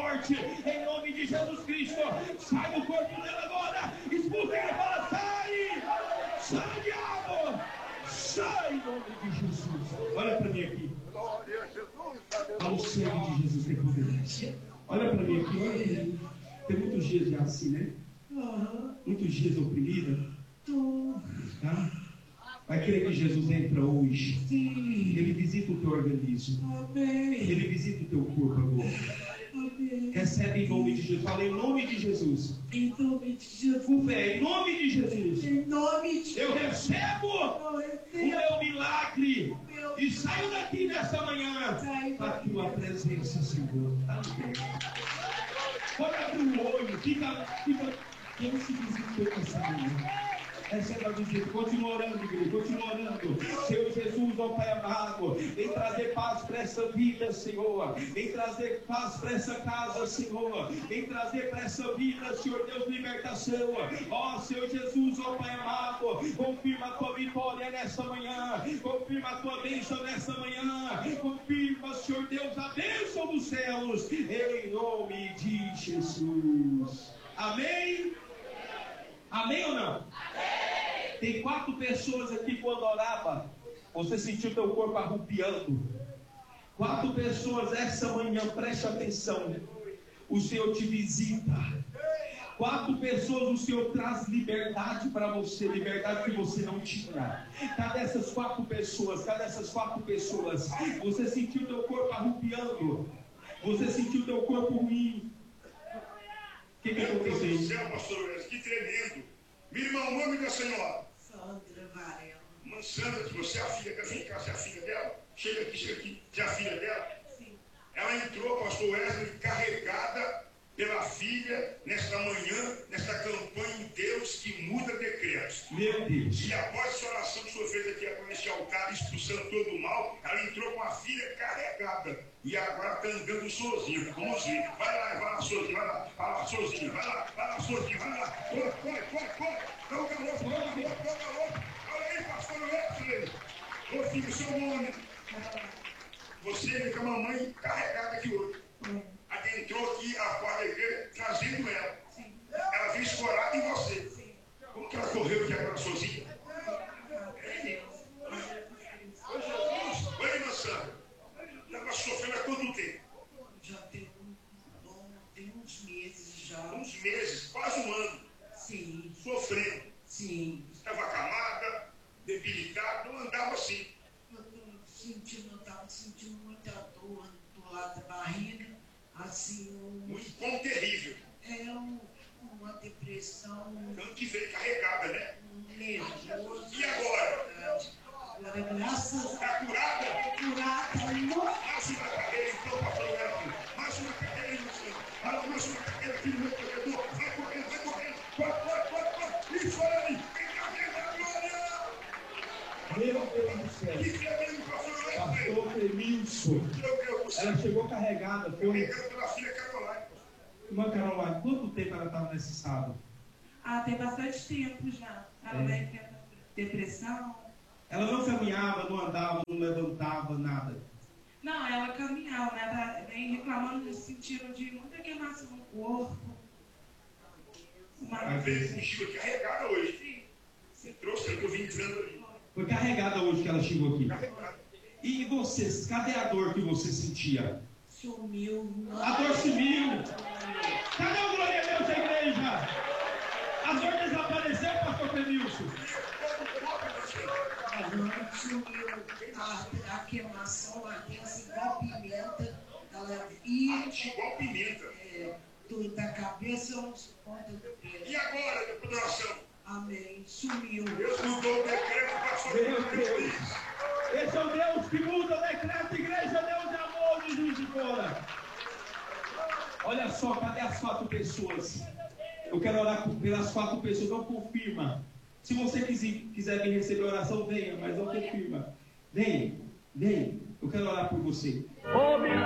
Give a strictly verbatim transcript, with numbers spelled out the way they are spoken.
morte, em nome de Jesus Cristo. Sai do corpo dela agora, expulsa ele, fala, sai, sai, diabo, sai em nome de Jesus. Olha para mim aqui. O sangue de Jesus tem poder. Olha para mim aqui, olha para mim. Tem muitos dias já assim, né? Muitos dias oprimida. Tá? Vai querer que Jesus entra hoje. Sim. Ele visita o teu organismo. Amém. Ele visita o teu corpo agora. Amém. Recebe em nome de Jesus. Fala em nome de Jesus. Em nome de Jesus. Com fé, em nome de Jesus. Em nome de Jesus. Eu recebo o meu milagre. Meu... E saio daqui nessa manhã. Para a tua presença, Senhor. Amém. Pode abrir o olho. Fica. fica... Quem se visitou essa manhã? Receba do jeito, continua orando, igreja, continua orando. Senhor Jesus, ó Pai amado, vem trazer paz para essa vida, Senhor. Vem trazer paz para essa casa, Senhor. Vem trazer para essa vida, Senhor Deus, libertação. Ó Senhor Jesus, ó Pai amado, confirma a tua vitória nessa manhã. Confirma a tua bênção nessa manhã. Confirma, Senhor Deus, a bênção dos céus. Em nome de Jesus. Amém? Amém ou não? Amém. Tem quatro pessoas aqui quando orava, você sentiu teu corpo arrupiando. Quatro pessoas essa manhã, preste atenção. O Senhor te visita. Quatro pessoas, o Senhor traz liberdade para você, liberdade que você não tinha. Cada essas quatro pessoas, cada essas quatro pessoas, você sentiu teu corpo arrupiando. Você sentiu teu corpo ruim. O que, que aconteceu? Meu Deus do céu, pastor, que tremendo. Minha irmã, o nome da senhora? Sandra Varela. Irmã Sandra, você é a filha, vem cá, você é a filha dela? Chega aqui, chega aqui. Você é a filha dela? Sim. Ela entrou, pastor Wesley, carregada pela filha, nesta manhã, nesta campanha em Deus que muda decretos. Meu Deus. E após essa oração que o senhor fez aqui neste altar, expulsando todo o mal, ela entrou com a filha carregada. E agora está andando sozinho. Vamos ver. Vai lá, vai lá, sozinho, vai lá. Vai lá, sozinho, vai lá, vai lá, sozinho, vai lá. Corre, corre, corre, corre. Dá o calor, dá o calor, dá o calor. Olha aí, pastor Wesley. Ô filho, seu nome. Você vem com a mamãe carregada aqui hoje. Adentrou aqui a porta da igreja, trazendo ela. Sim. Ela veio escorada em você. Sim. Como que ela correu aqui agora sozinha? É. Ô Jesus, oi, irmã Sandra. Já está sofrendo há quanto tempo? Já tem, bom, tem uns meses já. Uns meses, quase um ano. Sim. Sofrendo. Sim. Estava acamada, debilitada, não andava assim. Eu estou sentindo, eu estava sentindo muita dor do lado da barriga. Assim, um, muito bom, terrível. É um, uma depressão. Tanto que veio carregada, né? Um nervoso. E agora? Agora, graças a Deus. Está curada? Curada. Mais uma cadeira, então, pastor Wesley. Mais uma cadeira, irmão. Mais uma cadeira aqui no meu corredor. Vai correndo, vai correndo. Corre, corre, corre, corre. Isso aí. Vem cá, vem cá, glória. Meu Deus do céu. Que tremendo, pastor Wesley. Pastor Clemilson. Ela chegou carregada. Foi. Carregada pela filha Caroline. Irmã Caroline, quanto tempo ela estava nesse estado? Ah, tem bastante tempo já. Ela vai ter depressão. Ela não caminhava, não andava, não levantava, nada. Não, ela caminhava, né? Ela vem reclamando no sentido de muita queimação no corpo. Uma... Ela veio contigo carregada hoje. Sim. Você trouxe o que eu vim dizendo ali. Foi carregada hoje que ela chegou aqui. Carregada. E vocês, cadê a dor que você sentia? Sumiu. A dor sumiu. Cadê o glória a Deus da igreja? A dor desapareceu, pastor Clemilson? A dor sumiu. A, a queimação, a ardência igual pimenta. Ela ia igual pimenta. É, do, da cabeça aos pontas do pé. E agora, depois da oração? Amém. Sumiu. Deus mudou o decreto, pastor Clemilson. Esse é o Deus que muda o decreto, igreja, Deus de amor, de juiz de fora. Olha só, cadê as quatro pessoas? Eu quero orar pelas quatro pessoas, não confirma. Se você quiser, quiser vir receber oração, venha, mas não confirma. Venha, venha. Eu quero orar por você.